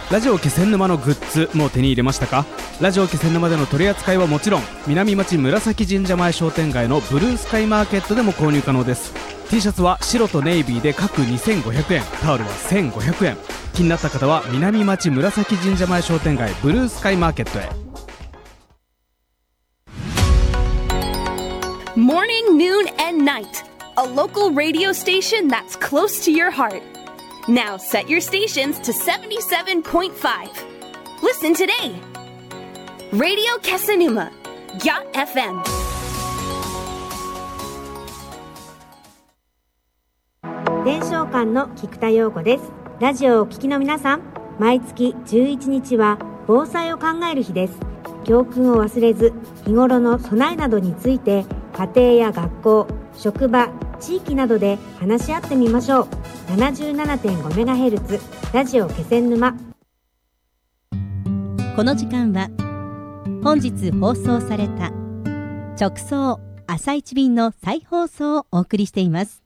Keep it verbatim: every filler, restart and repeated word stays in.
ラジオ気仙沼のグッズもう手に入れましたか？ラジオ気仙沼での取り扱いはもちろん、南町紫神社前商店街のブルースカイマーケットでも購入可能です。 T シャツは白とネイビーで各にせんごひゃくえん、タオルはせんごひゃくえん。気になった方は南町紫神社前商店街ブルースカイマーケットへ。 Morning, noon, and night. A local radio station that's close to your heart. Now set your stations to seventy-seven point five. Listen today. Radio Kesanuma, Yacht エフエム。 伝承館の菊田陽子です。ラジオをお聞きの皆さん、毎月じゅういちにちは防災を考える日です。教訓を忘れず、日頃の備えなどについて家庭や学校、職場、地域などで話し合ってみましょう。 ななじゅうななてんごメガヘルツ ラジオ気仙沼。 この時間は本日放送された直送朝一便の再放送をお送りしています。